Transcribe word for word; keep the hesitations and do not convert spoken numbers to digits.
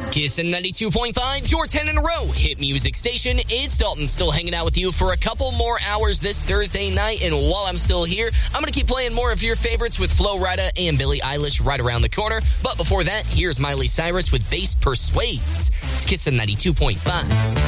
Kissin' ninety-two point five, your ten in a row hit music station. It's Dalton still hanging out with you for a couple more hours this Thursday night. And while I'm still here, I'm going to keep playing more of your favorites with Flo Rida and Billie Eilish right around the corner. But before that, here's Miley Cyrus with Bass Persuades. It's Kissin' ninety-two point five.